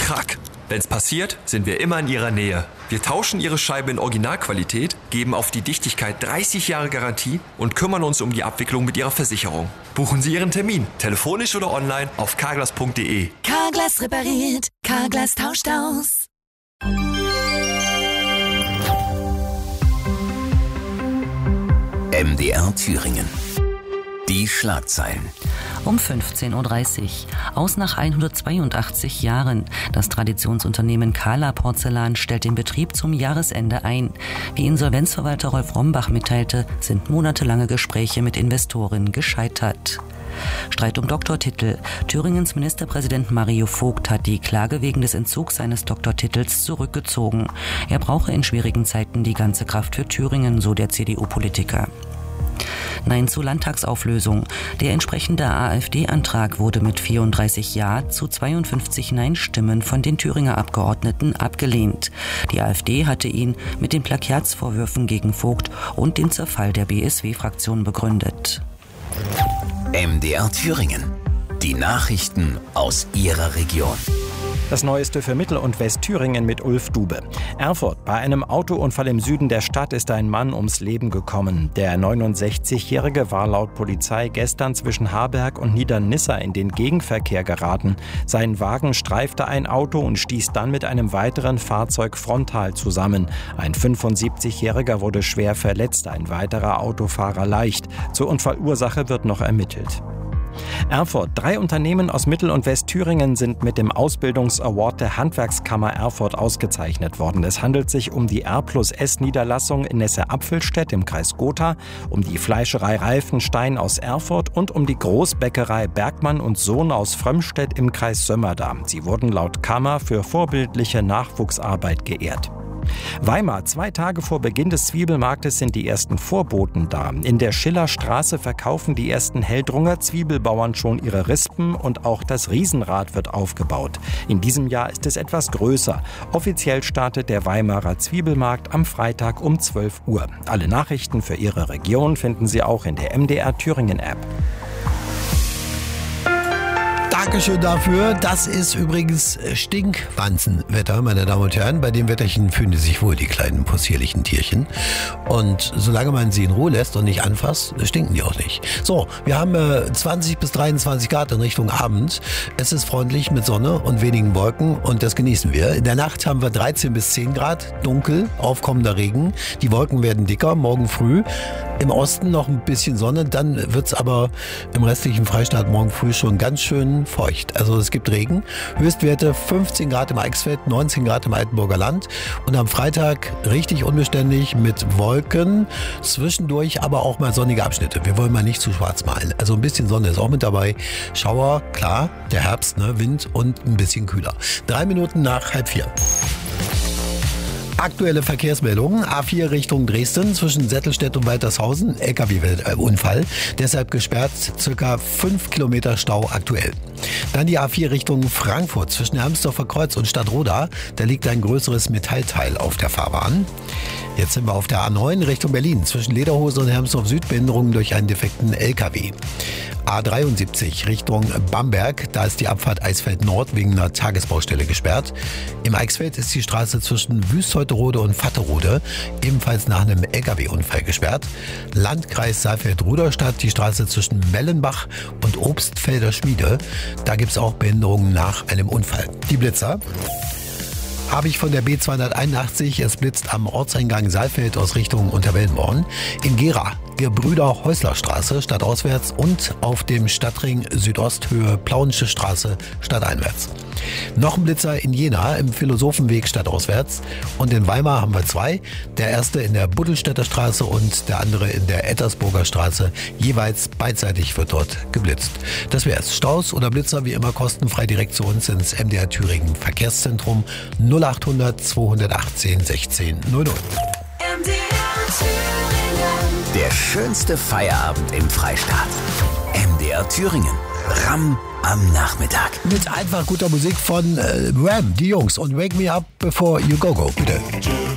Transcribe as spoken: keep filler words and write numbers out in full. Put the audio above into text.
Krack. Wenn's passiert, sind wir immer in Ihrer Nähe. Wir tauschen Ihre Scheibe in Originalqualität, geben auf die Dichtigkeit dreißig Jahre Garantie und kümmern uns um die Abwicklung mit Ihrer Versicherung. Buchen Sie Ihren Termin, telefonisch oder online auf carglass punkt de. Carglass repariert, Carglass tauscht aus. M D R Thüringen. Die Schlagzeilen. Um fünfzehn Uhr dreißig. Aus nach hundertzweiundachtzig Jahren. Das Traditionsunternehmen Kahler Porzellan stellt den Betrieb zum Jahresende ein. Wie Insolvenzverwalter Rolf Rombach mitteilte, sind monatelange Gespräche mit Investoren gescheitert. Streit um Doktortitel. Thüringens Ministerpräsident Mario Vogt hat die Klage wegen des Entzugs seines Doktortitels zurückgezogen. Er brauche in schwierigen Zeiten die ganze Kraft für Thüringen, so der C D U-Politiker. Nein zur Landtagsauflösung. Der entsprechende AfD-Antrag wurde mit vierunddreißig Ja zu zweiundfünfzig Nein-Stimmen von den Thüringer Abgeordneten abgelehnt. Die AfD hatte ihn mit den Plagiatsvorwürfen gegen Vogt und den Zerfall der B S W-Fraktion begründet. M D R Thüringen. Die Nachrichten aus Ihrer Region. Das Neueste für Mittel- und Westthüringen mit Ulf Dube. Erfurt. Bei einem Autounfall im Süden der Stadt ist ein Mann ums Leben gekommen. Der neunundsechzigjährige war laut Polizei gestern zwischen Harberg und Niedernissa in den Gegenverkehr geraten. Sein Wagen streifte ein Auto und stieß dann mit einem weiteren Fahrzeug frontal zusammen. Ein fünfundsiebzigjähriger wurde schwer verletzt, ein weiterer Autofahrer leicht. Zur Unfallursache wird noch ermittelt. Erfurt. Drei Unternehmen aus Mittel- und Westthüringen sind mit dem Ausbildungsaward der Handwerkskammer Erfurt ausgezeichnet worden. Es handelt sich um die R plus S Niederlassung in Nesse-Apfelstedt im Kreis Gotha, um die Fleischerei Reifenstein aus Erfurt und um die Großbäckerei Bergmann und Sohn aus Frömmstedt im Kreis Sömmerda. Sie wurden laut Kammer für vorbildliche Nachwuchsarbeit geehrt. Weimar. Zwei Tage vor Beginn des Zwiebelmarktes sind die ersten Vorboten da. In der Schillerstraße verkaufen die ersten Heldrunger Zwiebelbauern schon ihre Rispen und auch das Riesenrad wird aufgebaut. In diesem Jahr ist es etwas größer. Offiziell startet der Weimarer Zwiebelmarkt am Freitag um zwölf Uhr. Alle Nachrichten für Ihre Region finden Sie auch in der M D R Thüringen App. Dankeschön dafür. Das ist übrigens Stinkwanzenwetter, meine Damen und Herren. Bei dem Wetterchen fühlen sich wohl die kleinen possierlichen Tierchen. Und solange man sie in Ruhe lässt und nicht anfasst, stinken die auch nicht. So, wir haben äh, zwanzig bis dreiundzwanzig Grad in Richtung Abend. Es ist freundlich mit Sonne und wenigen Wolken und das genießen wir. In der Nacht haben wir dreizehn bis zehn Grad, dunkel, aufkommender Regen. Die Wolken werden dicker, morgen früh. Im Osten noch ein bisschen Sonne, dann wird es aber im restlichen Freistaat morgen früh schon ganz schön feucht. Also es gibt Regen. Höchstwerte fünfzehn Grad im Eichsfeld, neunzehn Grad im Altenburger Land. Und am Freitag richtig unbeständig mit Wolken, zwischendurch aber auch mal sonnige Abschnitte. Wir wollen mal nicht zu schwarz malen. Also ein bisschen Sonne ist auch mit dabei. Schauer, klar, der Herbst, ne, Wind und ein bisschen kühler. Drei Minuten nach halb vier. Aktuelle Verkehrsmeldungen. A vier Richtung Dresden zwischen Settelstedt und Waltershausen. L K W-Unfall. Deshalb gesperrt. Circa fünf Kilometer Stau aktuell. Dann die A vier Richtung Frankfurt zwischen Hermsdorfer Kreuz und Stadtroda. Da liegt ein größeres Metallteil auf der Fahrbahn. Jetzt sind wir auf der A neun Richtung Berlin zwischen Lederhose und Hermsdorf Süd. Behinderungen durch einen defekten L K W. A dreiundsiebzig Richtung Bamberg, da ist die Abfahrt Eisfeld Nord wegen einer Tagesbaustelle gesperrt. Im Eichsfeld ist die Straße zwischen Wüstheuterode und Vatterode ebenfalls nach einem L K W-Unfall gesperrt. Landkreis Saalfeld-Ruderstadt, die Straße zwischen Mellenbach und Obstfelder Schmiede, da gibt es auch Behinderungen nach einem Unfall. Die Blitzer habe ich von der B zweihunderteinundachtzig. Es blitzt am Ortseingang Saalfeld aus Richtung Unterwellenborn. In Gera, Gebrüder-Häusler-Straße stadtauswärts und auf dem Stadtring Südosthöhe Plauensche Straße stadteinwärts. Noch ein Blitzer in Jena im Philosophenweg stadtauswärts. Und in Weimar haben wir zwei. Der erste in der Buddelstädter Straße und der andere in der Ettersburger Straße. Jeweils beidseitig wird dort geblitzt. Das wär's. Staus oder Blitzer wie immer kostenfrei direkt zu uns ins M D R Thüringen Verkehrszentrum null achthundert zweihundertachtzehn sechzehn null null. M D R Thüringen. Der schönste Feierabend im Freistaat. M D R Thüringen. Ram am Nachmittag. Mit einfach guter Musik von äh, Ram, die Jungs. Und Wake Me Up Before You Go Go. Bitte.